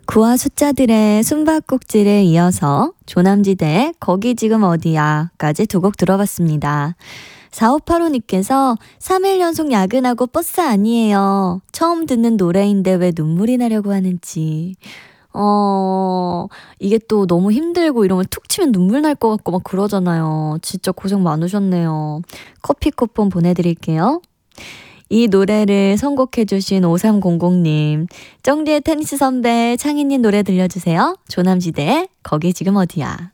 구와 숫자들의 숨바꼭질에 이어서 조남지대 거기 지금 어디야 까지 두 곡 들어봤습니다. 4585님께서 3일 연속 야근하고 버스 아니에요. 처음 듣는 노래인데 왜 눈물이 나려고 하는지. 이게 또 너무 힘들고 이러면 툭 치면 눈물 날 것 같고 막 그러잖아요. 진짜 고생 많으셨네요. 커피 쿠폰 보내드릴게요. 이 노래를 선곡해주신 5300님, 정디의 테니스 선배 창희님 노래 들려주세요. 조남지대 거기 지금 어디야.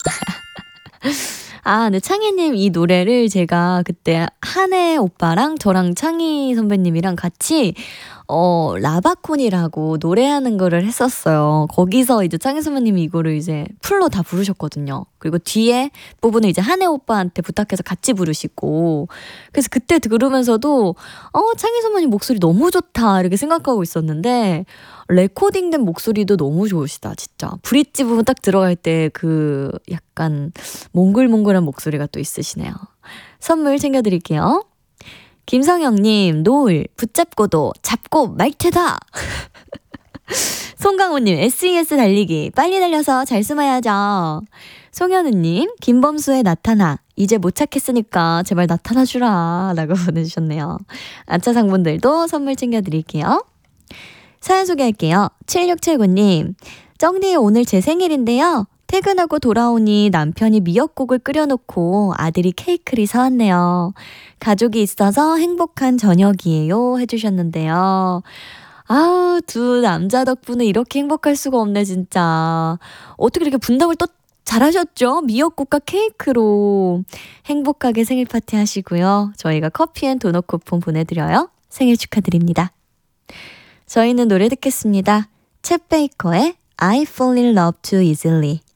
근데 창희님 이 노래를 제가 그때 한혜 오빠랑 저랑 창희 선배님이랑 같이 라바콘이라고 노래하는 거를 했었어요. 거기서 이제 창희 선배님이 이거를 이제 풀로 다 부르셨거든요. 그리고 뒤에 부분을 이제 한혜 오빠한테 부탁해서 같이 부르시고. 그래서 그때 들으면서도 창희 선배님 목소리 너무 좋다 이렇게 생각하고 있었는데 레코딩된 목소리도 너무 좋으시다 진짜. 브릿지 부분 딱 들어갈 때 그 약간 몽글몽글한 목소리가 또 있으시네요. 선물 챙겨드릴게요. 김성영님, 노을, 붙잡고도 잡고 말 테다. 송강호님, SES 달리기, 빨리 달려서 잘 숨어야죠. 송현우님, 김범수의 나타나, 이제 못 찾겠으니까 제발 나타나주라 라고 보내주셨네요. 아차상분들도 선물 챙겨드릴게요. 사연 소개할게요. 7679님, 쩡디 오늘 제 생일인데요. 퇴근하고 돌아오니 남편이 미역국을 끓여놓고 아들이 케이크를 사왔네요. 가족이 있어서 행복한 저녁이에요 해주셨는데요. 두 남자 덕분에 이렇게 행복할 수가 없네 진짜. 어떻게 이렇게 분담을 또 잘하셨죠? 미역국과 케이크로 행복하게 생일 파티 하시고요. 저희가 커피앤도넛 쿠폰 보내드려요. 생일 축하드립니다. 저희는 노래 듣겠습니다. 챗 베이커의 I fall in love too easily.